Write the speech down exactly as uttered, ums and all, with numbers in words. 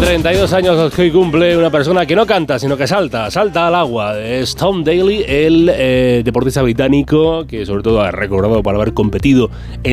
treinta y dos años los que hoy cumple una persona que no canta, sino que salta, salta al agua. Es Tom Daley, el eh, deportista británico que sobre todo ha recordado por haber competido en